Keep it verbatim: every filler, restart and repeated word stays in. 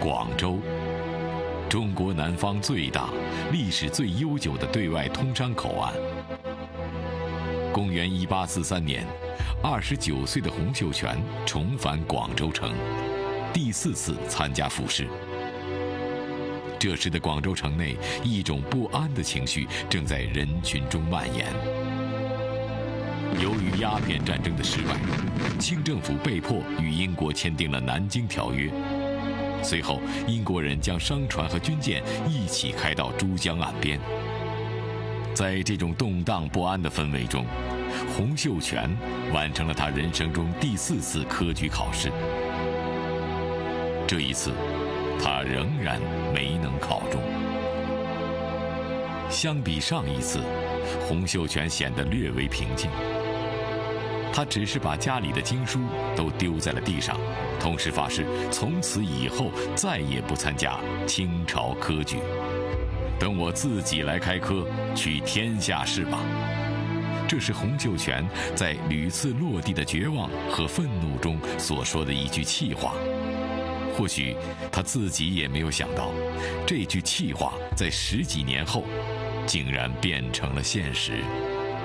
广州，中国南方最大、历史最悠久的对外通商口岸。公元一八四三年，二十九岁的洪秀全重返广州城，第四次参加复试。这时的广州城内，一种不安的情绪正在人群中蔓延。由于鸦片战争的失败，清政府被迫与英国签订了《南京条约》。随后，英国人将商船和军舰一起开到珠江岸边。在这种动荡不安的氛围中，洪秀全完成了他人生中第四次科举考试。这一次，他仍然没能考中。相比上一次，洪秀全显得略为平静。他只是把家里的经书都丢在了地上，同时发誓从此以后再也不参加清朝科举，等我自己来开科，取天下事吧。这是洪秀全在屡次落地的绝望和愤怒中所说的一句气话。或许他自己也没有想到，这句气话在十几年后竟然变成了现实。